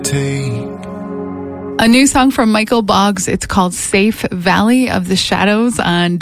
A new song from Michael Boggs. It's called Safe Valley of the Shadows on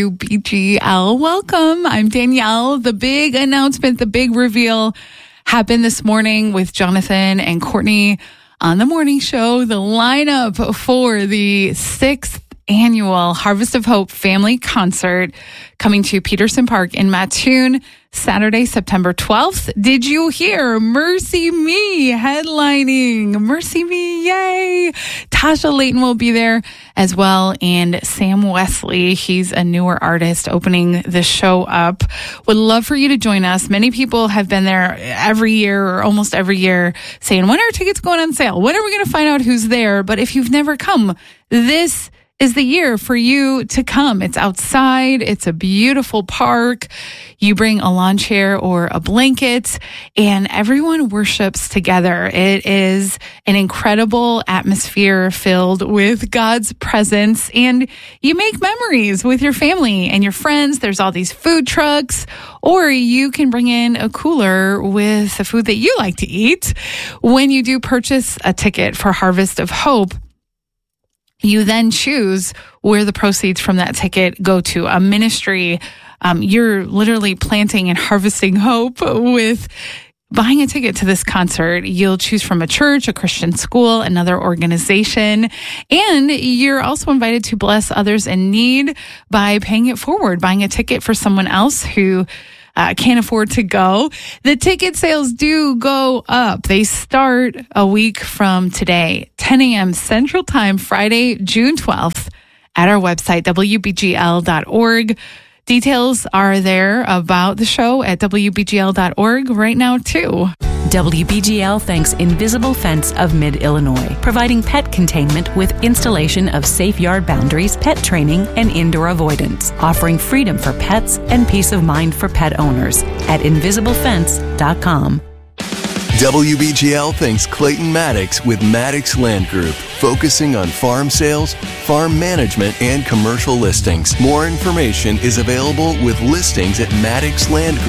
WBGL. Welcome. I'm Danielle. The big announcement, the big reveal happened this morning with Jonathan and Courtney on the morning show. The lineup for the 6th annual Harvest of Hope family concert coming to Peterson Park in Mattoon, Saturday, September 12th. Did you hear Mercy Me headlining? Mercy Me, yay! Tasha Layton will be there as well, and Sam Wesley, he's a newer artist opening the show up. Would love for you to join us. Many people have been there every year or almost every year saying, when are tickets going on sale? When are we going to find out who's there? But if you've never come, this is the year for you to come. It's outside. It's a beautiful park. You bring a lawn chair or a blanket and everyone worships together. It is an incredible atmosphere filled with God's presence, and you make memories with your family and your friends. There's all these food trucks, or you can bring in a cooler with the food that you like to eat. When you do purchase a ticket for Harvest of Hope, you then choose where the proceeds from that ticket go to. A ministry, you're literally planting and harvesting hope with buying a ticket to this concert. You'll choose from a church, a Christian school, another organization, and you're also invited to bless others in need by paying it forward, buying a ticket for someone else who can't afford to go. The ticket sales do go up. They start a week from today, 10 a.m. Central Time, Friday, June 12th, at our website, wbgl.org. Details are there about the show at wbgl.org right now, too. WBGL thanks Invisible Fence of Mid-Illinois, providing pet containment with installation of safe yard boundaries, pet training, and indoor avoidance, offering freedom for pets and peace of mind for pet owners at invisiblefence.com. WBGL thanks Clayton Maddox with Maddox Land Group, focusing on farm sales, farm management, and commercial listings. More information is available with listings at Maddox Land Group.